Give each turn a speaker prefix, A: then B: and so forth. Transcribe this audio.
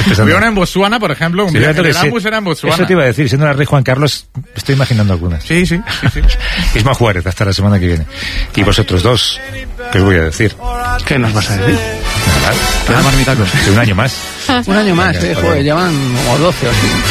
A: Había una en Botsuana, por ejemplo, un viaje de Erasmus era en Botsuana.
B: Eso te iba a decir, siendo el rey Juan Carlos, estoy imaginando algunas.
A: Sí.
B: Isma Juárez, hasta la semana que viene. Y vosotros dos, ¿qué os voy a decir?
C: ¿Qué nos vas a decir?
B: Nada,
A: Marmitacos.
B: un año más.
C: Un año más, joder, llevan como 12 o así.